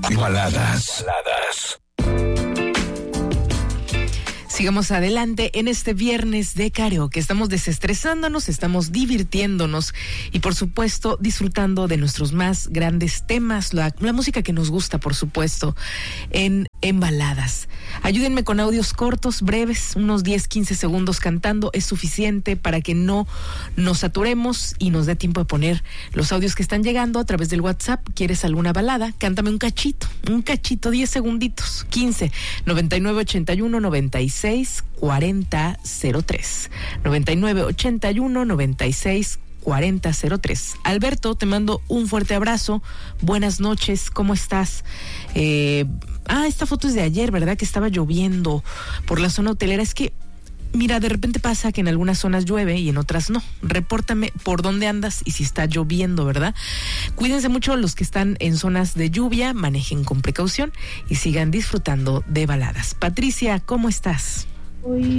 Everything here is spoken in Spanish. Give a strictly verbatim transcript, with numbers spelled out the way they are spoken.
Baladas. Baladas. Sigamos adelante en este viernes de karaoke. Estamos desestresándonos, estamos divirtiéndonos y por supuesto disfrutando de nuestros más grandes temas, la, la música que nos gusta, por supuesto, en, en baladas. Ayúdenme con audios cortos, breves, unos diez, quince segundos cantando. Es suficiente para que no nos saturemos y nos dé tiempo de poner los audios que están llegando a través del WhatsApp. ¿Quieres alguna balada? Cántame un cachito, un cachito, diez segunditos, quince, noventa y nueve, ochenta y uno, noventa y seis, cuarenta, cero tres. noventa y nueve, ochenta y uno, noventa y seis, cuarenta, cero tres. Alberto, te mando un fuerte abrazo. Buenas noches, ¿cómo estás? Eh, ah, esta foto es de ayer, ¿verdad? Que estaba lloviendo por la zona hotelera. Es que, mira, de repente pasa que en algunas zonas llueve y en otras no. Repórtame por dónde andas y si está lloviendo, ¿verdad? Cuídense mucho los que están en zonas de lluvia, manejen con precaución y sigan disfrutando de baladas. Patricia, ¿cómo estás? Hoy